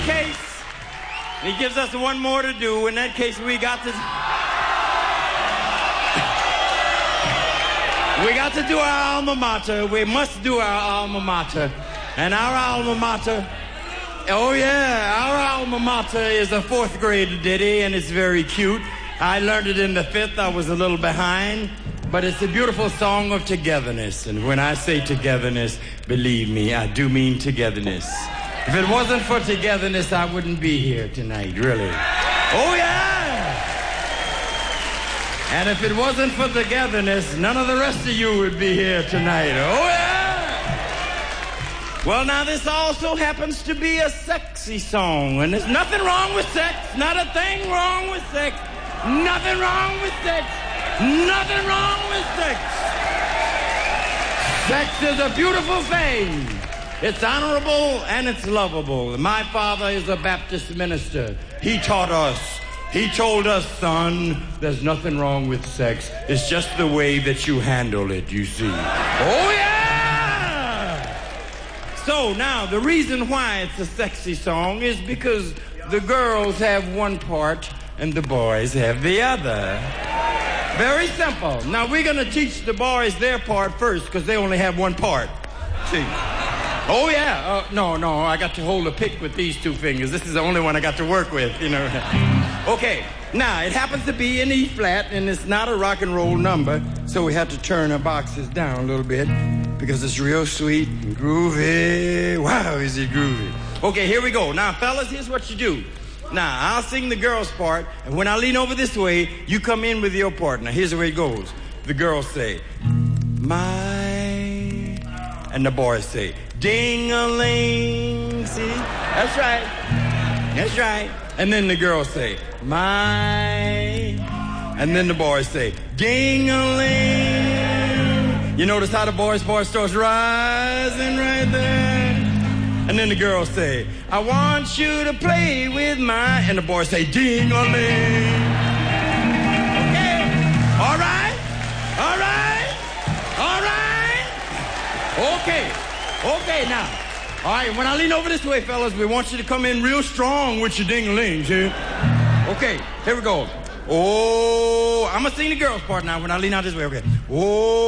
case, he gives us one more to do. In that case, we got to do our alma mater. We must do our alma mater. And our alma mater, oh yeah, our alma mater is a 4th grade ditty, and it's very cute. I learned it in the 5th. I was a little behind. But it's a beautiful song of togetherness. And when I say togetherness, believe me, I do mean togetherness. If it wasn't for togetherness, I wouldn't be here tonight, really. Oh, yeah! And if it wasn't for togetherness, none of the rest of you would be here tonight. Oh, yeah! Well, now, this also happens to be a sexy song. And there's nothing wrong with sex. Not a thing wrong with sex. Nothing wrong with sex. Nothing wrong with sex. Sex is a beautiful thing. It's honorable and it's lovable. My father is a Baptist minister. He taught us. He told us, son, there's nothing wrong with sex. It's just the way that you handle it, you see. Oh, yeah! So now, the reason why it's a sexy song is because the girls have one part and the boys have the other. Very simple. Now, we're going to teach the boys their part first because they only have one part. See? Oh, yeah. No, I got to hold a pick with these 2 fingers. This is the only one I got to work with, you know. Okay. Now, it happens to be in E flat, and it's not a rock and roll number, so we have to turn our boxes down a little bit because it's real sweet and groovy. Wow, is it groovy. Okay, here we go. Now, fellas, here's what you do. Now, I'll sing the girls' part, and when I lean over this way, you come in with your part. Now, here's the way it goes. The girls say, my, and the boys say, ding-a-ling. See? That's right. That's right. And then the girls say, my, and then the boys say, ding-a-ling. You notice how the boys' part starts rising right there? And then the girls say, I want you to play with my... And the boys say, ding-a-ling. Okay? All right? All right? All right? Okay. Okay, now. All right, when I lean over this way, fellas, we want you to come in real strong with your ding-a-ling, see? Okay, here we go. Oh, I'm going to sing the girls' part now when I lean out this way, okay? Oh.